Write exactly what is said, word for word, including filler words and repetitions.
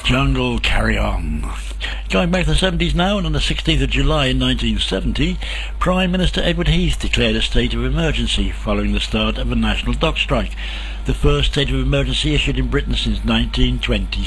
Jungle Carry On. Going back to the seventies now, and on the sixteenth of July nineteen seventy, Prime Minister Edward Heath declared a state of emergency following the start of a national dock strike, the first state of emergency issued in Britain since nineteen twenty.